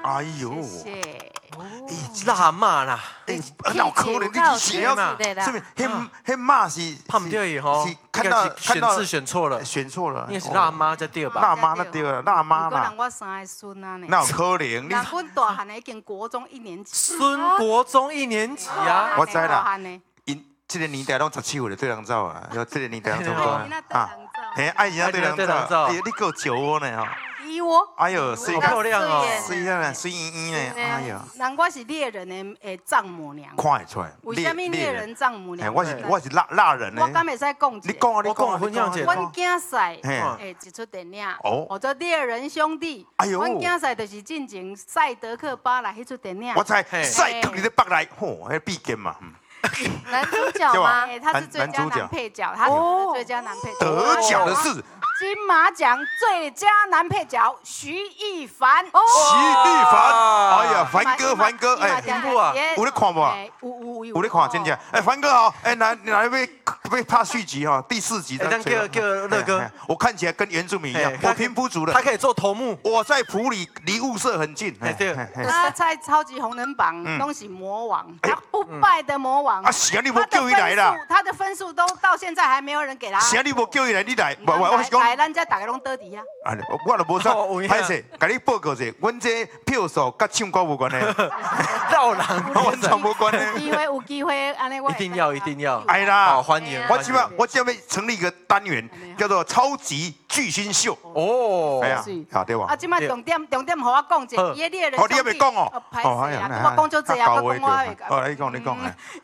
哎呦， 谢谢。 辣妈啦， 脑壳里你写要嘛是不是？那骂是胖掉以后， 是看到选字选错了， 选错了， 应该是辣妈在对吧？ 辣妈那对了，辣妈不然啦， 我三个孙啊呢？ 那有可能你人阮大汉的已经国中1年级。 孙国中1年级啊， 我知啦大汉的。 因这个年代拢17岁就对人走啊，要这个年代拢做过你那对人走。 嘿，爱情对人走，哎，你够酒窝呢哈， 伊我。 哎呦，水好漂亮哦， 水啊，水圆圆呢，哎呦， 难怪是猎人的丈母娘。 看得出来。 为什么猎人丈母娘？ 我是辣人呢。 我敢袂使讲一个。 你讲啊， 我讲分享一阮囝婿嘿一出电影， 哦叫做《猎人兄弟》。 哎呦阮囝婿就是进前赛德克巴莱迄出电影。 我猜赛克你的北来，嚯，那必见嘛。 男主角吗？ 他是最佳男配角，他是最佳男配角。 得奖的是金马奖最佳男配角徐一凡。 徐一凡，哎呀，凡哥，哎， 部啊， 有咧看无？有咧看，真正。哎，凡哥好，哎，哪被拍续集哈？第4集。 但叫乐哥， 我看起来跟原住民一样，我平埔族的， 他可以做头目。 我在埔里，离雾社很近。 哎对， 他在超级红人榜都是魔王，他不败的魔王。 啊，是啊，你无叫伊来啦。 他的分数都到现在还没有人给他。 是啊，你无叫伊来，你来，我是讲。 来，咱这大家拢倒底啊。 啊，我都无错，歹势，甲你报告者，阮这票数甲唱歌无关的， 绕人， 完全无关的。 有机会，安尼我一定要， 哎啦， 好欢迎。 我这边成立一个单元，叫做超级巨星秀。 哦， 哎呀，好对吧？ 啊，即摆重点，和我讲者，伊猎人兄弟。 你也未讲哦。 歹势啊，我讲就这样，我讲我会讲。 哦，你讲。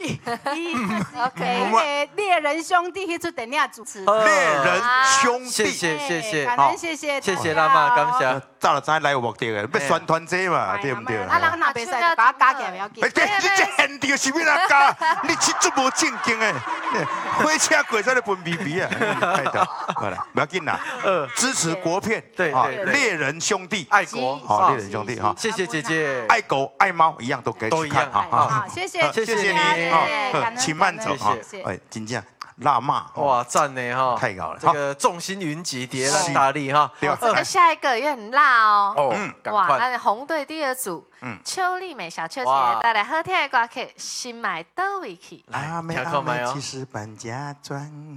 OK，猎人兄弟迄出电影主持。 猎人兄弟， 谢谢， 感恩谢谢辣妈，感谢。 早就知来有目的的，要宣传这嘛，对不对？ 啊，人若袂使，把它加起来要紧。 你这现场是要哪加？你这足无正经的，火车过才咧分鼻鼻啊！太屌，好了，不要紧啦。支持国片， 对， 猎人兄弟， 爱国， 好，猎人兄弟哈。 谢谢姐姐， 爱狗爱猫一样都可以去看哈。 好，谢谢你，请慢走哈。哎，真正。辣妈哇，赞呢哈， 太高了！ 这个众星云集，叠浪大力哈。 这个下一个也很辣哦。 哇， 那红队第2组，邱丽美小秋姐带来好听的歌曲《新买倒位去》。 阿妹阿妹，其实搬家砖。